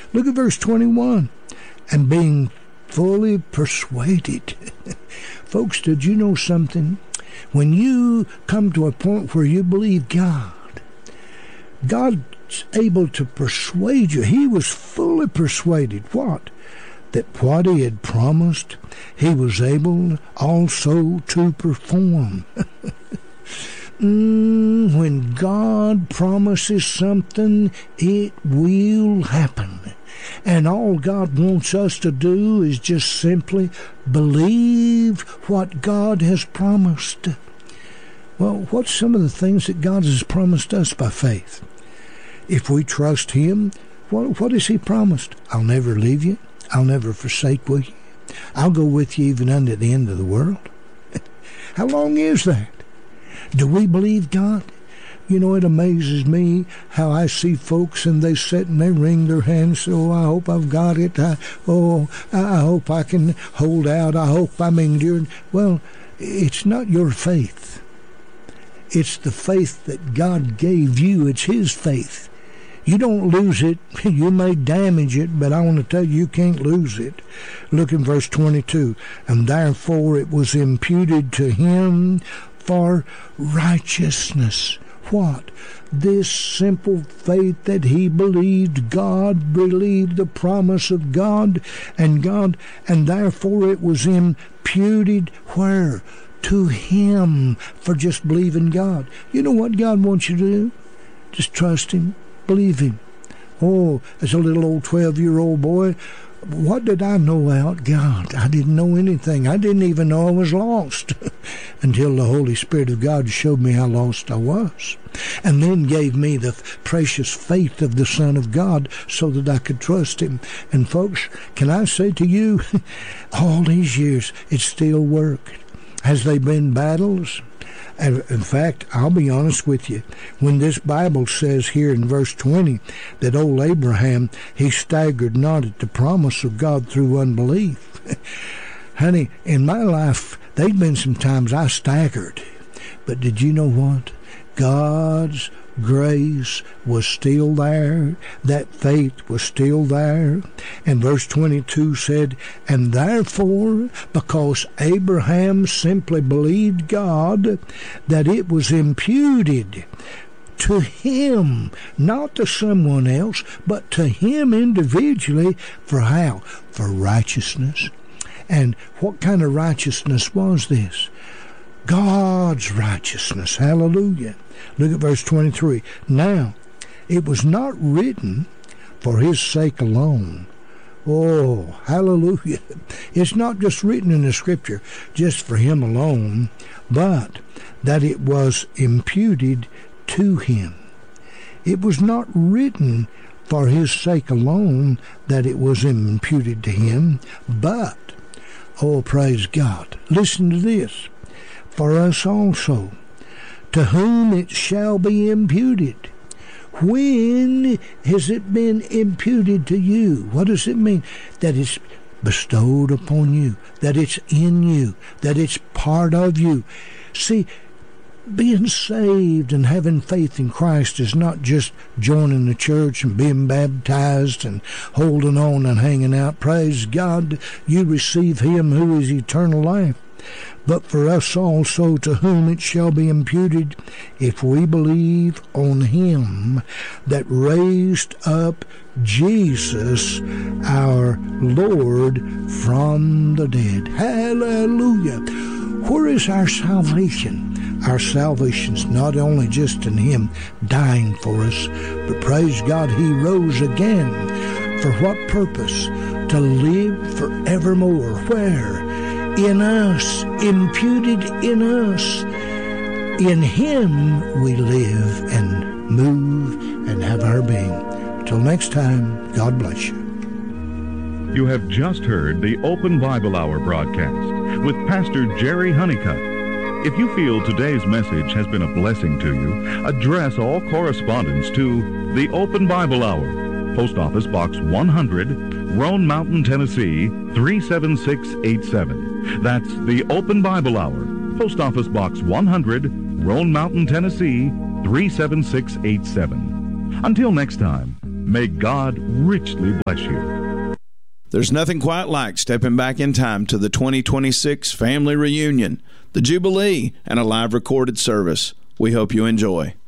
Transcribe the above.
Look at verse 21. And being fully persuaded. Folks, did you know something? When you come to a point where you believe God's able to persuade you. He was fully persuaded. What? That what he had promised, he was able also to perform. When God promises something, it will happen. And all God wants us to do is just simply believe what God has promised. Well, what's some of the things that God has promised us by faith? If we trust him, what has he promised? I'll never leave you. I'll never forsake you. I'll go with you even unto the end of the world. How long is that? Do we believe God? You know, it amazes me how I see folks and they sit and they wring their hands. Oh, I hope I've got it. I hope I can hold out. I hope I'm enduring. Well, it's not your faith. It's the faith that God gave you. It's his faith. You don't lose it. You may damage it, but I want to tell you can't lose it. Look in verse 22. And therefore it was imputed to him for righteousness. What? This simple faith that he believed God, believed the promise of God, and therefore it was imputed where? To him, for just believing God. You know what God wants you to do? Just trust him, believe him. Oh, as a little old 12-year-old boy, what did I know about God? I didn't know anything. I didn't even know I was lost until the Holy Spirit of God showed me how lost I was, and then gave me the precious faith of the Son of God so that I could trust him. And folks, can I say to you, all these years, it's still worked. Has there been battles? In fact, I'll be honest with you. When this Bible says here in verse 20 that old Abraham, he staggered not at the promise of God through unbelief. Honey, in my life, there've been some times I staggered. But did you know what? God's grace was still there. That faith was still there. And verse 22 said, and therefore, because Abraham simply believed God, that it was imputed to him, not to someone else, but to him individually. For how? For righteousness. And what kind of righteousness was this? God's righteousness. Hallelujah. Look at verse 23. Now, it was not written for his sake alone. Oh, hallelujah. It's not just written in the Scripture just for him alone, but that it was imputed to him. It was not written for his sake alone that it was imputed to him, but, oh, praise God. Listen to this. For us also, to whom it shall be imputed. When has it been imputed to you? What does it mean? That it's bestowed upon you, that it's in you, that it's part of you. See, being saved and having faith in Christ is not just joining the church and being baptized and holding on and hanging out. Praise God, you receive him who is eternal life. But for us also, to whom it shall be imputed, if we believe on him that raised up Jesus our Lord from the dead. Hallelujah. Where is our salvation? Our salvation's not only just in him dying for us, but praise God, he rose again. For what purpose? To live forevermore. Where? In us, imputed in us. In him we live and move and have our being. Till next time, God bless you. You have just heard the Open Bible Hour broadcast with Pastor Jerry Honeycutt. If you feel today's message has been a blessing to you, address all correspondence to the Open Bible Hour, Post Office Box 100, Roan Mountain, Tennessee, 37687. That's the Open Bible Hour, Post Office Box 100, Roan Mountain, Tennessee, 37687. Until next time, May God richly bless you. There's nothing quite like stepping back in time to the 2026 family reunion, the Jubilee, and a live recorded service. We hope you enjoy.